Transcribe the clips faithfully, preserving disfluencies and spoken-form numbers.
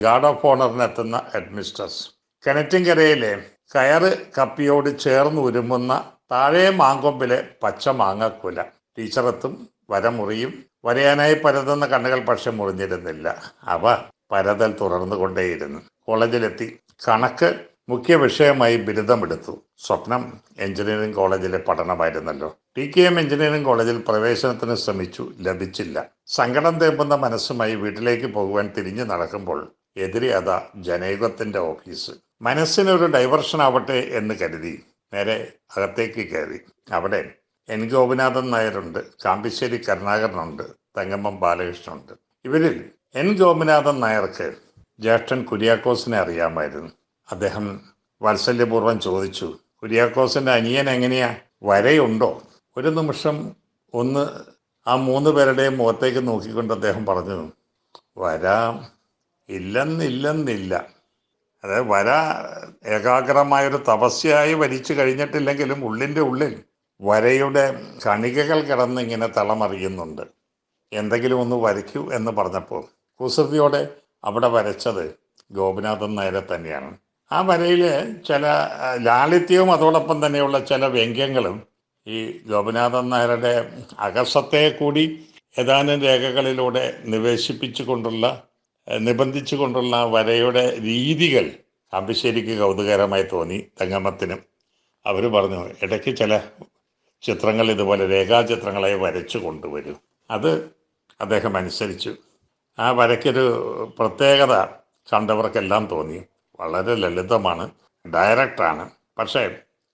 Guard of ഓണറിനെത്തുന്ന headmistress. കിണറ്റിൻകരയിലെ കയറ് കപ്പിയോട് ചേർന്ന് ഉരുമുന്ന താഴെ മാങ്കൊമ്പിലെ പച്ച മാങ്ങക്കുല. ടീച്ചറെത്തും, വരമുറിയും. വരയാനായി പരതുന്ന കണ്ണുകൾ പക്ഷെ മുറിഞ്ഞിരുന്നില്ല. അവ പരതൽ തുടർന്നുകൊണ്ടേയിരുന്നു. കോളേജിലെത്തി. കണക്ക് മുഖ്യ വിഷയമായി ബിരുദമെടുത്തു. സ്വപ്നം എഞ്ചിനീയറിംഗ് കോളേജിലെ പഠനമായിരുന്നല്ലോ. ടി കെ എം എഞ്ചിനീയറിംഗ് കോളേജിൽ പ്രവേശനത്തിന് ശ്രമിച്ചു, ലഭിച്ചില്ല. സങ്കടം തേമ്പുന്ന മനസ്സുമായി വീട്ടിലേക്ക് പോകുവാൻ തിരിഞ്ഞു നടക്കുമ്പോൾ എതിരെ അതാ ജനയുഗത്തിന്റെ ഓഫീസ്. മനസ്സിനൊരു ഡൈവർഷൻ ആവട്ടെ എന്ന് കരുതി നേരെ അകത്തേക്ക് കയറി. അവിടെ എൻ ഗോപിനാഥൻ നായരുണ്ട്, കാമ്പിശ്ശേരി കരുണാകരനുണ്ട്, തെങ്ങമ്മം ബാലകൃഷ്ണനുണ്ട്. ഇവരിൽ എൻ ഗോപിനാഥൻ നായർക്ക് ജ്യേഷ്ഠൻ കുര്യാക്കോസിനെ അറിയാമായിരുന്നു. അദ്ദേഹം വാത്സല്യപൂർവ്വം ചോദിച്ചു, കുര്യാക്കോസിന്റെ അനിയൻ എങ്ങനെയാ, വരയുണ്ടോ? ഒരു നിമിഷം ഒന്ന് ആ മൂന്ന് പേരുടെയും മുഖത്തേക്ക് നോക്കിക്കൊണ്ട് അദ്ദേഹം പറഞ്ഞു, വര ഇല്ലെന്നില്ലെന്നില്ല. അതായത് വര ഏകാഗ്രമായൊരു തപസ്യായി വരിച്ചു കഴിഞ്ഞിട്ടില്ലെങ്കിലും ഉള്ളിൻ്റെ ഉള്ളിൽ വരയുടെ കണികകൾ കിടന്ന് ഇങ്ങനെ തളമറിയുന്നുണ്ട്. എന്തെങ്കിലും ഒന്ന് വരയ്ക്കൂ എന്ന് പറഞ്ഞപ്പോൾ കുസൃതിയോടെ അവിടെ വരച്ചത് ഗോപിനാഥൻ നായരെ തന്നെയാണ്. ആ വരയിൽ ചില ലാളിത്യവും അതോടൊപ്പം തന്നെയുള്ള ചില വ്യംഗ്യങ്ങളും ഈ ഗോപിനാഥൻ നായരുടെ അകസത്തെ കൂടി ഏതാനും രേഖകളിലൂടെ നിവേശിപ്പിച്ചു കൊണ്ടുള്ള നിബന്ധിച്ചു കൊണ്ടുള്ള വരയുടെ രീതികൾ കാമ്പിശ്ശേരിക്ക് കൗതുകരമായി തോന്നി, തെങ്ങമ്മത്തിനും. അവർ പറഞ്ഞു, ഇടയ്ക്ക് ചില ചിത്രങ്ങൾ ഇതുപോലെ രേഖാചിത്രങ്ങളായി വരച്ചു കൊണ്ടുവരും. അത് അദ്ദേഹം അനുസരിച്ചു. ആ വരയ്ക്കൊരു പ്രത്യേകത കണ്ടവർക്കെല്ലാം തോന്നി. വളരെ ലളിതമാണ്, ഡയറക്റ്റാണ്. പക്ഷേ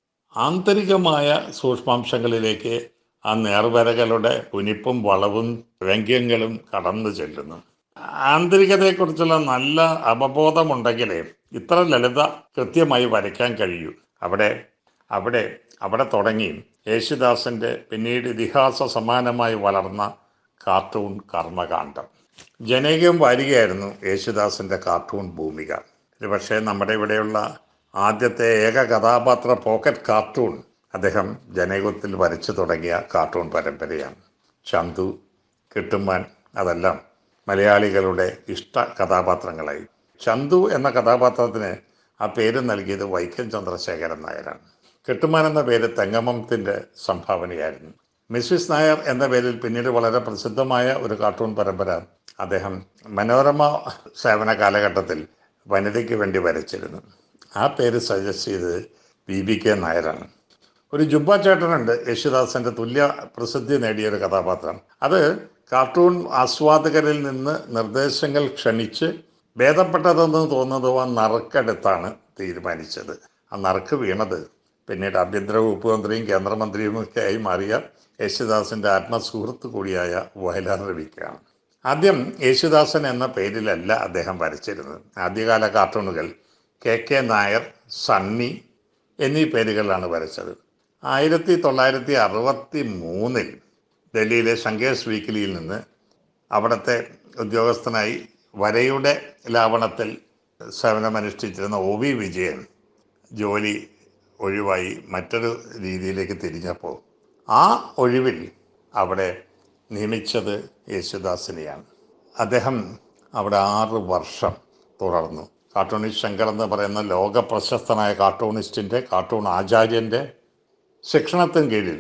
ആന്തരികമായ സൂക്ഷ്മാംശങ്ങളിലേക്ക് ആ നേർവരകളുടെ കുനിപ്പും വളവും വ്യംഗ്യങ്ങളും കടന്നു ചെല്ലുന്നു. ആന്തരികതയെക്കുറിച്ചുള്ള നല്ല അവബോധമുണ്ടെങ്കിലേ ഇത്ര ലളിത കൃത്യമായി വരയ്ക്കാൻ കഴിയൂ. അവിടെ അവിടെ അവിടെ തുടങ്ങി യേശുദാസിൻ്റെ പിന്നീട് ഇതിഹാസ സമാനമായി വളർന്ന കാർട്ടൂൺ കർമ്മകാണ്ഡം. ജനകീയം വാരികയായിരുന്നു യേശുദാസിൻ്റെ കാർട്ടൂൺ ഭൂമിക. ഒരു പക്ഷേ നമ്മുടെ ഇവിടെയുള്ള ആദ്യത്തെ ഏക കഥാപാത്ര പോക്കറ്റ് കാർട്ടൂൺ അദ്ദേഹം ജനയുഗത്തിൽ വരച്ചു തുടങ്ങിയ കാർട്ടൂൺ പരമ്പരയാണ്. ചന്തു, കിട്ടുമ്മാൻ, അതെല്ലാം മലയാളികളുടെ ഇഷ്ട കഥാപാത്രങ്ങളായി. ചന്തു എന്ന കഥാപാത്രത്തിന് ആ പേര് നൽകിയത് വൈക്കം ചന്ദ്രശേഖരൻ നായരാണ്. കിട്ടുമ്മാൻ എന്ന പേര് തെങ്ങമ്മത്തിൻ്റെ സംഭാവനയായിരുന്നു. മിസ്സിസ് നായർ എന്ന പേരിൽ പിന്നീട് വളരെ പ്രസിദ്ധമായ ഒരു കാർട്ടൂൺ പരമ്പര അദ്ദേഹം മനോരമ സേവന കാലഘട്ടത്തിൽ വനിതയ്ക്ക് വേണ്ടി വരച്ചിരുന്നു. ആ പേര് സജസ്റ്റ് ചെയ്തത് വി ബി കെ നായരാണ്. ഒരു ജുബ്ബ ചേട്ടനുണ്ട്, യേശുദാസിൻ്റെ തുല്യ പ്രസിദ്ധി നേടിയൊരു കഥാപാത്രം. അത് കാർട്ടൂൺ ആസ്വാദകരിൽ നിന്ന് നിർദ്ദേശങ്ങൾ ക്ഷണിച്ച് ഭേദപ്പെട്ടതെന്ന് തോന്നുന്നതോ ആ നറുക്കെടുത്താണ് തീരുമാനിച്ചത്. ആ നറുക്ക് വീണത് പിന്നീട് ആഭ്യന്തര വകുപ്പ് മന്ത്രിയും കേന്ദ്രമന്ത്രിയുമൊക്കെ ആയി മാറിയ യേശുദാസിൻ്റെ ആത്മസുഹൃത്ത് കൂടിയായ വയലാർ രവിക്കാണ്. ആദ്യം യേശുദാസൻ എന്ന പേരിലല്ല അദ്ദേഹം വരച്ചിരുന്നത്. ആദ്യകാല കാർട്ടൂണുകൾ കെ കെ നായർ, സണ്ണി എന്നീ പേരുകളിലാണ് വരച്ചത്. ആയിരത്തി തൊള്ളായിരത്തി അറുപത്തി മൂന്നിൽ ഡൽഹിയിലെ ശങ്കേഴ്സ് വീക്കിലിയിൽ നിന്ന് അവിടുത്തെ ഉദ്യോഗസ്ഥനായി വരയുടെ ലാവണത്തിൽ സേവനമനുഷ്ഠിച്ചിരുന്ന ഒ വി വിജയൻ ജോലി ഒഴിവായി മറ്റൊരു രീതിയിലേക്ക് തിരിഞ്ഞപ്പോൾ ആ ഒഴിവിൽ അവിടെ നിയമിച്ചത് യേശുദാസിനെയാണ്. അദ്ദേഹം അവിടെ ആറ് വർഷം തുടർന്നു. കാർട്ടൂണിസ്റ്റ് ശങ്കർ എന്ന് പറയുന്ന ലോക പ്രശസ്തനായ കാർട്ടൂണിസ്റ്റിൻ്റെ, കാർട്ടൂൺ ആചാര്യൻ്റെ ശിക്ഷണത്തിന് കീഴിൽ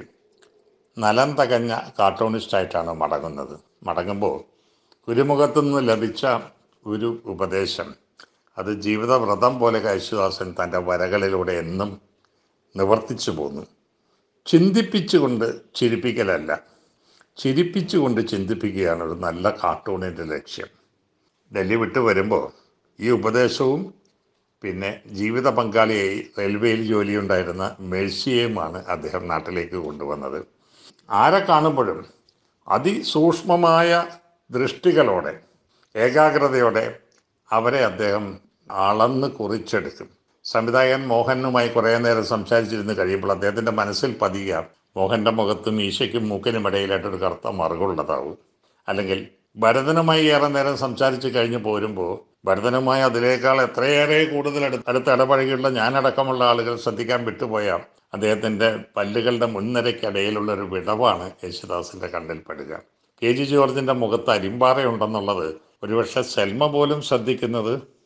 നലം തകഞ്ഞ കാർട്ടൂണിസ്റ്റായിട്ടാണ് മടങ്ങുന്നത്. മടങ്ങുമ്പോൾ ഗുരുമുഖത്തു നിന്ന് ലഭിച്ച ഒരു ഉപദേശം, അത് ജീവിതവ്രതം പോലെ യേശുദാസൻ തൻ്റെ വരകളിലൂടെ എന്നും നിവർത്തിച്ചു പോന്നു. ചിന്തിപ്പിച്ചുകൊണ്ട് ചിരിപ്പിക്കലല്ല, ചിരിപ്പിച്ചുകൊണ്ട് ചിന്തിപ്പിക്കുകയാണ് ഒരു നല്ല കാർട്ടൂണിൻ്റെ ലക്ഷ്യം. ഡൽഹി വിട്ടു വരുമ്പോൾ ഈ ഉപദേശവും പിന്നെ ജീവിത പങ്കാളിയായി റെയിൽവേയിൽ ജോലിയുണ്ടായിരുന്ന മേഴ്സിയെയുമാണ് അദ്ദേഹം നാട്ടിലേക്ക് കൊണ്ടുവന്നത്. ആരെ കാണുമ്പോഴും അതിസൂക്ഷ്മമായ ദൃഷ്ടികളോടെ, ഏകാഗ്രതയോടെ അവരെ അദ്ദേഹം അളന്ന് കുറിച്ചെടുക്കും. സംവിധായകൻ മോഹനുമായി കുറേ നേരം സംസാരിച്ചിരുന്ന് കഴിയുമ്പോൾ അദ്ദേഹത്തിൻ്റെ മനസ്സിൽ പതിയുക മോഹൻ്റെ മുഖത്തും ഈശയ്ക്കും മൂക്കിനും ഇടയിലായിട്ടൊരു കറുത്ത മറുകുള്ളതാവും. അല്ലെങ്കിൽ ഭരതനുമായി ഏറെ നേരം സംസാരിച്ച് കഴിഞ്ഞ് പോരുമ്പോൾ ഭരതനുമായി അതിനേക്കാൾ എത്രയേറെ കൂടുതൽ അടുത്ത് അടുത്ത് ഇടപഴകിയുള്ള ഞാനടക്കമുള്ള ആളുകൾ ശ്രദ്ധിക്കാൻ വിട്ടുപോയ അദ്ദേഹത്തിൻ്റെ പല്ലുകളുടെ മുൻനിരയ്ക്കിടയിലുള്ള ഒരു വിടവാണ് യേശുദാസിൻ്റെ കണ്ണിൽപ്പെടുക. കെ ജി ജോർജിൻ്റെ മുഖത്ത് അരിമ്പാറയുണ്ടെന്നുള്ളത് ഒരുപക്ഷെ സെൽമ പോലും ശ്രദ്ധിക്കുന്നത്